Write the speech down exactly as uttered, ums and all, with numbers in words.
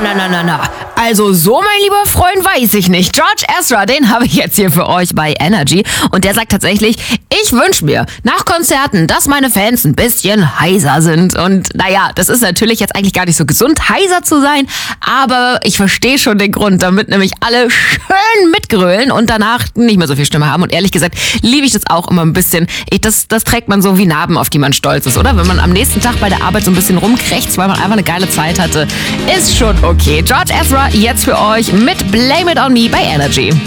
na, na, na, na. Also so, mein lieber Freund, weiß ich nicht. George Ezra, den habe ich jetzt hier für euch bei Energy. Und der sagt tatsächlich, ich wünsche mir nach Konzerten, dass meine Fans ein bisschen heiser sind. Und naja, das ist natürlich jetzt eigentlich gar nicht so gesund, heiser zu sein. Aber ich verstehe schon den Grund, damit nämlich alle schön mitgrölen und danach nicht mehr so viel Stimme haben. Und ehrlich gesagt liebe ich das auch immer ein bisschen. Ich, das, das trägt man so wie Narben, auf die man stolz ist, oder? Wenn man am nächsten Tag bei der Arbeit so ein bisschen rumkrächzt, weil man einfach eine geile Zeit hatte, ist schon okay. George Ezra jetzt für euch mit Blame It On Me bei Energy.